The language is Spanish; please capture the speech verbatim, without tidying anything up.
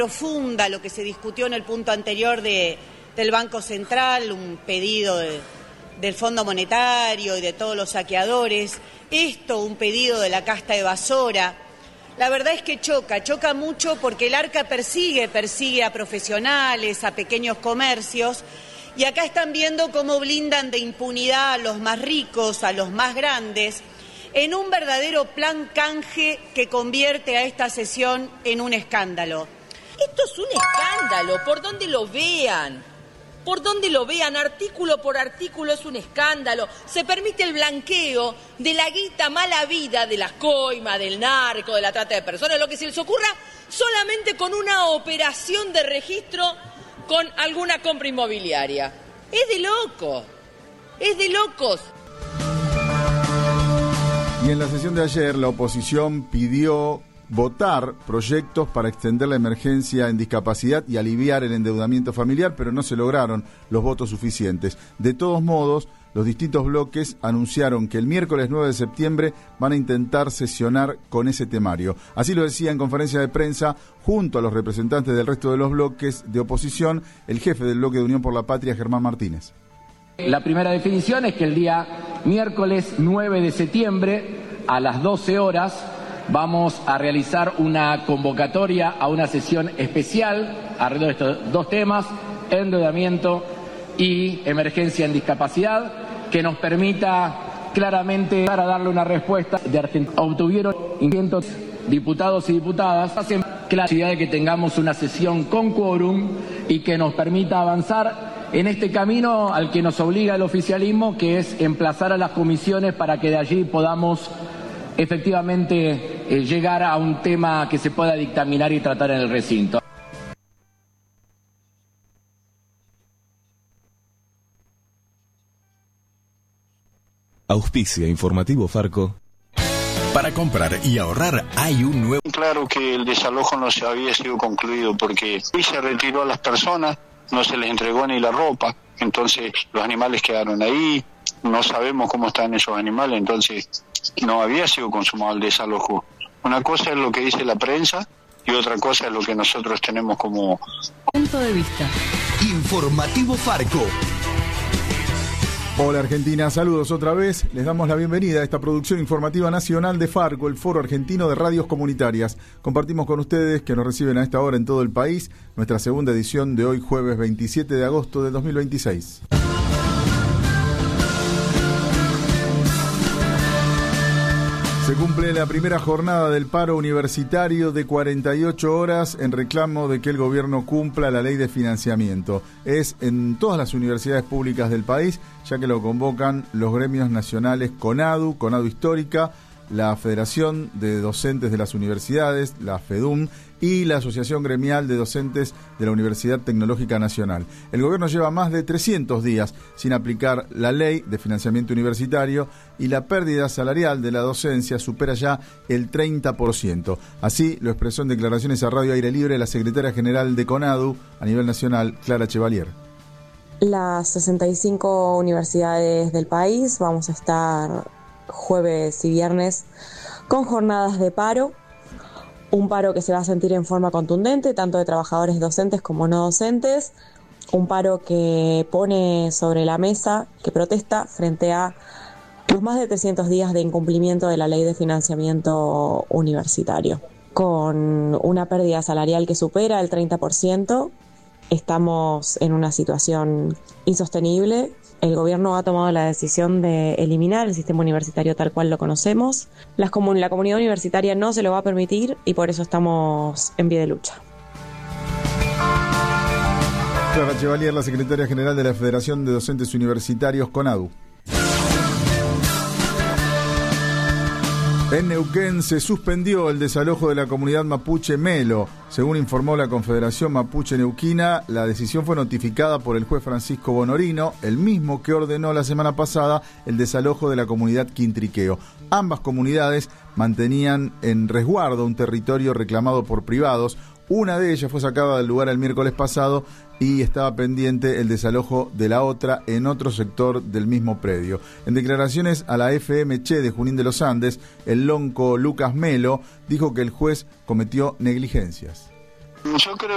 Profunda lo que se discutió en el punto anterior de, del Banco Central, un pedido de, del Fondo Monetario y de todos los saqueadores, esto un pedido de la casta evasora. La verdad es que choca, choca mucho porque el ARCA persigue, persigue a profesionales, a pequeños comercios, y acá están viendo cómo blindan de impunidad a los más ricos, a los más grandes, en un verdadero plan canje que convierte a esta sesión en un escándalo. Esto es un escándalo, por donde lo vean, por donde lo vean, artículo por artículo es un escándalo. Se permite el blanqueo de la guita mala vida, de las coimas, del narco, de la trata de personas, lo que se les ocurra, solamente con una operación de registro con alguna compra inmobiliaria. Es de loco, es de locos. Y en la sesión de ayer la oposición pidió votar proyectos para extender la emergencia en discapacidad y aliviar el endeudamiento familiar, pero no se lograron los votos suficientes. De todos modos, los distintos bloques anunciaron que el miércoles nueve de septiembre van a intentar sesionar con ese temario. Así lo decía en conferencia de prensa, junto a los representantes del resto de los bloques de oposición, el jefe del bloque de Unión por la Patria, Germán Martínez. La primera definición es que el día miércoles nueve de septiembre a las doce horas vamos a realizar una convocatoria a una sesión especial alrededor de estos dos temas, endeudamiento y emergencia en discapacidad, que nos permita claramente para darle una respuesta de Argentina. Obtuvieron quinientos diputados y diputadas, hacen la necesidad de que tengamos una sesión con quórum y que nos permita avanzar en este camino al que nos obliga el oficialismo, que es emplazar a las comisiones para que de allí podamos efectivamente eh, llegar a un tema que se pueda dictaminar y tratar en el recinto. Auspicia Informativo Farco. Para comprar y ahorrar hay un nuevo... Claro que el desalojo no se había sido concluido porque hoy se retiró a las personas, no se les entregó ni la ropa, entonces los animales quedaron ahí, no sabemos cómo están esos animales, entonces no había sido consumado el desalojo. Una cosa es lo que dice la prensa y otra cosa es lo que nosotros tenemos como punto de vista. Informativo Farco. Hola Argentina, saludos otra vez. Les damos la bienvenida a esta producción informativa nacional de Farco, el Foro Argentino de Radios Comunitarias. Compartimos con ustedes, que nos reciben a esta hora en todo el país, nuestra segunda edición de hoy, jueves veintisiete de agosto de dos mil veintiséis. Se cumple la primera jornada del paro universitario de cuarenta y ocho horas en reclamo de que el gobierno cumpla la ley de financiamiento. Es en todas las universidades públicas del país, ya que lo convocan los gremios nacionales CONADU, CONADU Histórica, la Federación de Docentes de las Universidades, la FEDUM, y la Asociación Gremial de Docentes de la Universidad Tecnológica Nacional. El gobierno lleva más de trescientos días sin aplicar la ley de financiamiento universitario y la pérdida salarial de la docencia supera ya el treinta por ciento. Así lo expresó en declaraciones a Radio Aire Libre la secretaria general de CONADU a nivel nacional, Clara Chevalier. Las sesenta y cinco universidades del país vamos a estar jueves y viernes con jornadas de paro. Un paro que se va a sentir en forma contundente, tanto de trabajadores docentes como no docentes. Un paro que pone sobre la mesa, que protesta frente a los más de trescientos días de incumplimiento de la ley de financiamiento universitario. Con una pérdida salarial que supera el treinta por ciento, estamos en una situación insostenible. El gobierno ha tomado la decisión de eliminar el sistema universitario tal cual lo conocemos. Las comun- la comunidad universitaria no se lo va a permitir y por eso estamos en pie de lucha. Clara Chevalier, la secretaria general de la Federación de Docentes Universitarios, CONADU. En Neuquén se suspendió el desalojo de la comunidad mapuche Melo. Según informó la Confederación Mapuche Neuquina, la decisión fue notificada por el juez Francisco Bonorino, el mismo que ordenó la semana pasada el desalojo de la comunidad Quintriqueo. Ambas comunidades mantenían en resguardo un territorio reclamado por privados. Una de ellas fue sacada del lugar el miércoles pasado y estaba pendiente el desalojo de la otra en otro sector del mismo predio. En declaraciones a la F M Che de Junín de los Andes, el lonco Lucas Melo dijo que el juez cometió negligencias. Yo creo